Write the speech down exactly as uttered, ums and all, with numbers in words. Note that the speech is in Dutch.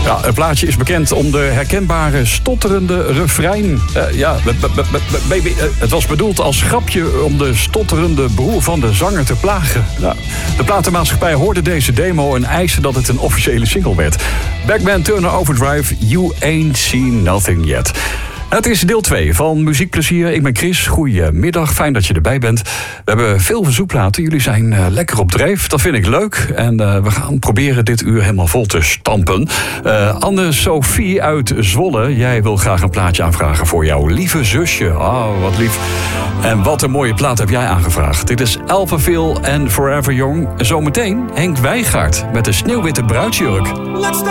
Ja, het plaatje is bekend om de herkenbare stotterende refrein. Uh, ja, baby, uh, het was bedoeld als grapje om de stotterende broer van de zanger te plagen. Ja, de platenmaatschappij hoorde deze demo en eiste dat het een officiële single werd. Backman Turner Overdrive, You Ain't Seen Nothing Yet. Het is deel twee van Muziekplezier. Ik ben Chris. Goedemiddag. Fijn dat je erbij bent. We hebben veel verzoekplaten. Jullie zijn uh, lekker op dreef. Dat vind ik leuk. En uh, we gaan proberen dit uur helemaal vol te stampen. Uh, Anne-Sophie uit Zwolle. Jij wil graag een plaatje aanvragen voor jouw lieve zusje. Oh, wat lief. En wat een mooie plaat heb jij aangevraagd. Dit is Alphaville en Forever Young. Zometeen Henk Wijngaard met de sneeuwwitte bruidsjurk.